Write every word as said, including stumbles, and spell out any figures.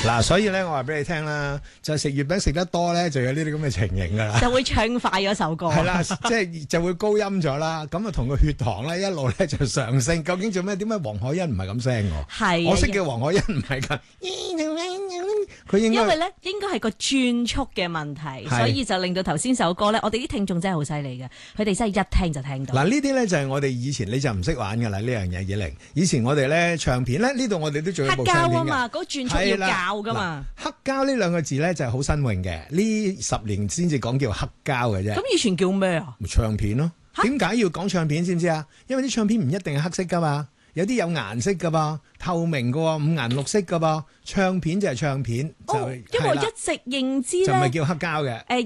嗱，所以咧，我話俾你聽啦，就食月餅食得多咧，就有呢啲咁嘅情形噶啦， 就會唱快嗰首歌。 係啦，即係就會高音咗啦，咁啊同個血糖咧一路咧就上升。究竟做咩？點解黃海欣唔係咁聲㗎？ 係， 我識嘅黃海欣唔係咁，佢應該因為咧應該係個轉速嘅問題，所以就令到頭先首歌咧，我哋啲聽眾真係好犀利嘅，佢哋真係一聽就聽到。 嗱，呢啲咧就係我哋以前你就唔識玩㗎啦，呢樣嘢以嚟。以前我哋咧唱片咧呢度我哋都仲有部唱片㗎。 黑膠啊嘛，嗰個轉速要校㗎嘛。 黑膠呢兩個字咧就係好新穎嘅，呢十年先至講叫黑膠嘅啫。 咁以前叫咩啊？ 唱片咯。點解要講唱片先知啊？因為啲唱片唔一定係黑色噶嘛，有啲有顏色噶噃，透明噶喎，五顏六色噶噃。唱片就係唱片， 哦、 就係、 因為我一直認知咧， 就唔係叫黑膠嘅。 誒